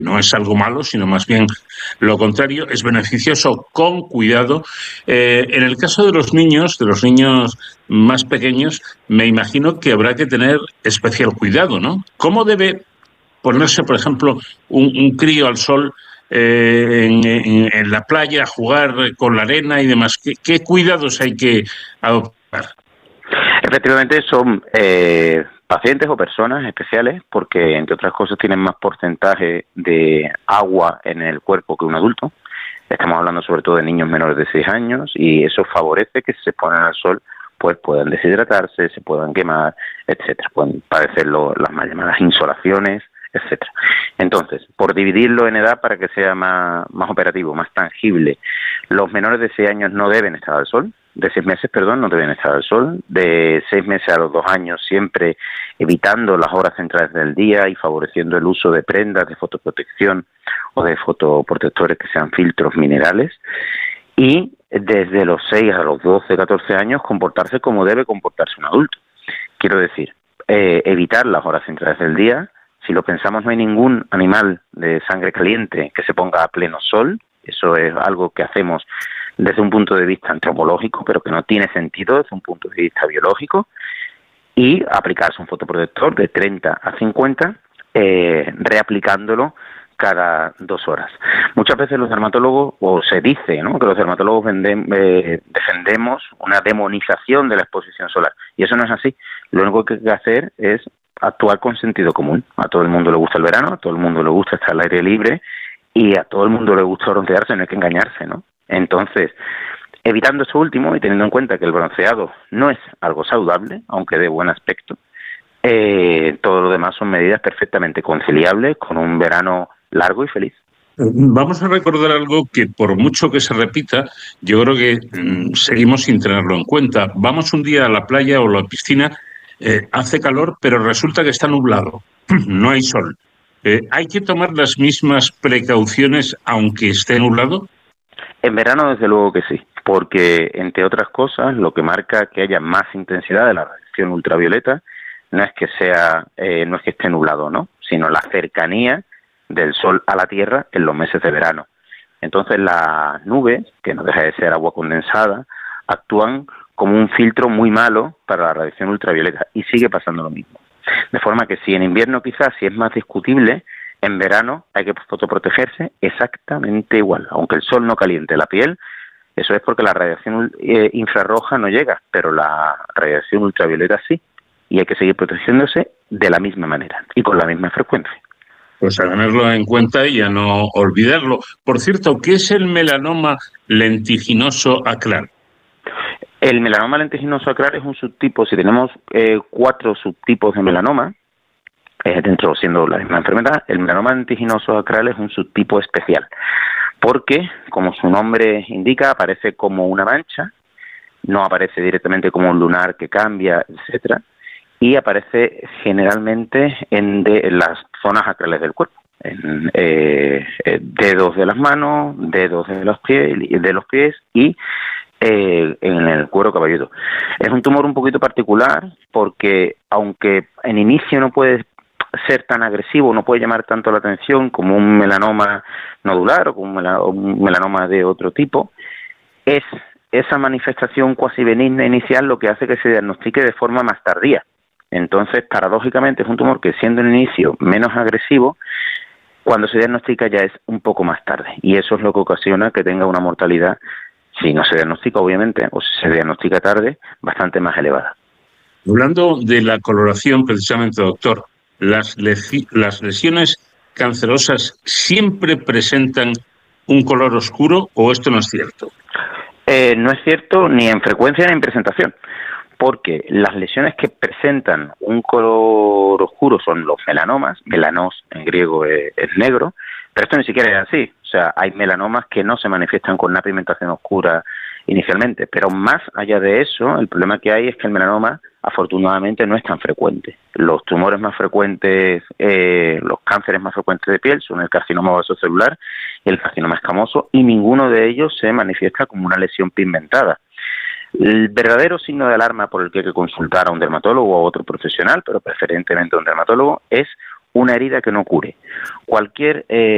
no es algo malo, sino más bien lo contrario, es beneficioso con cuidado. En el caso de los niños más pequeños, me imagino que habrá que tener especial cuidado, ¿no? ¿Cómo debe ponerse, por ejemplo, un crío al sol en la playa, jugar con la arena y demás? ¿Qué cuidados hay que adoptar? Efectivamente son pacientes o personas especiales porque, entre otras cosas, tienen más porcentaje de agua en el cuerpo que un adulto. Estamos hablando sobre todo de niños menores de 6 años y eso favorece que si se ponen al sol pues puedan deshidratarse, se puedan quemar, etcétera. Pueden padecer las más llamadas insolaciones, etcétera. Entonces, por dividirlo en edad para que sea más operativo, más tangible, los menores de 6 años no deben estar al sol, de 6 meses, perdón, no deben estar al sol, de 6 meses a los 2 años siempre evitando las horas centrales del día y favoreciendo el uso de prendas de fotoprotección o de fotoprotectores que sean filtros minerales, y desde los 6 a los 12, 14 años comportarse como debe comportarse un adulto. Quiero decir, evitar las horas centrales del día. Si lo pensamos, no hay ningún animal de sangre caliente que se ponga a pleno sol. Eso es algo que hacemos desde un punto de vista antropológico, pero que no tiene sentido desde un punto de vista biológico. Y aplicarse un fotoprotector de 30 a 50, reaplicándolo cada 2 horas. Muchas veces los dermatólogos, o se dice, ¿no?, que los dermatólogos defendemos una demonización de la exposición solar, y eso no es así. Lo único que hay que hacer es actuar con sentido común. A todo el mundo le gusta el verano, a todo el mundo le gusta estar al aire libre, y a todo el mundo le gusta broncearse, no hay que engañarse, ¿no? Entonces, evitando eso último y teniendo en cuenta que el bronceado no es algo saludable, aunque de buen aspecto, todo lo demás son medidas perfectamente conciliables con un verano largo y feliz. Vamos a recordar algo que, por mucho que se repita, yo creo que seguimos sin tenerlo en cuenta. Vamos un día a la playa o a la piscina, hace calor, pero resulta que está nublado, no hay sol. ¿Hay que tomar las mismas precauciones aunque esté nublado? En verano, desde luego que sí, porque, entre otras cosas, lo que marca que haya más intensidad de la radiación ultravioleta no es que esté nublado, ¿no?, sino la cercanía del sol a la Tierra en los meses de verano. Entonces las nubes, que no deja de ser agua condensada, actúan como un filtro muy malo para la radiación ultravioleta, y sigue pasando lo mismo. De forma que si en invierno quizás sí es más discutible, en verano hay que fotoprotegerse exactamente igual. Aunque el sol no caliente la piel, eso es porque la radiación infrarroja no llega, pero la radiación ultravioleta sí, y hay que seguir protegiéndose de la misma manera y con la misma frecuencia. Pues a tenerlo en cuenta y a no olvidarlo. Por cierto, ¿qué es el melanoma lentiginoso aclar? El melanoma lentiginoso aclar es un subtipo. Si tenemos 4 subtipos de melanoma, dentro siendo la misma enfermedad, el melanoma lentiginoso acral es un subtipo especial, porque, como su nombre indica, aparece como una mancha, no aparece directamente como un lunar que cambia, etcétera, y aparece generalmente en las zonas acrales del cuerpo, en dedos de las manos, dedos de los pies y en el cuero cabelludo. Es un tumor un poquito particular porque, aunque en inicio no puede ser tan agresivo, no puede llamar tanto la atención como un melanoma nodular o como un melanoma de otro tipo, es esa manifestación cuasi benigna inicial lo que hace que se diagnostique de forma más tardía. Entonces, paradójicamente, es un tumor que, siendo en inicio menos agresivo, cuando se diagnostica ya es un poco más tarde, y eso es lo que ocasiona que tenga una mortalidad, si no se diagnostica obviamente, o si se diagnostica tarde, bastante más elevada. Hablando de la coloración, precisamente, doctor, ¿las lesiones cancerosas siempre presentan un color oscuro o esto no es cierto? No es cierto ni en frecuencia ni en presentación, porque las lesiones que presentan un color oscuro son los melanomas. Melanos en griego es negro, pero esto ni siquiera es así. O sea, hay melanomas que no se manifiestan con una pigmentación oscura inicialmente, pero más allá de eso, el problema que hay es que el melanoma, afortunadamente, no es tan frecuente. Los tumores más frecuentes, los cánceres más frecuentes de piel son el carcinoma vasocelular y el carcinoma escamoso, y ninguno de ellos se manifiesta como una lesión pigmentada. El verdadero signo de alarma por el que hay que consultar a un dermatólogo o a otro profesional, pero preferentemente a un dermatólogo, es una herida que no cure. Cualquier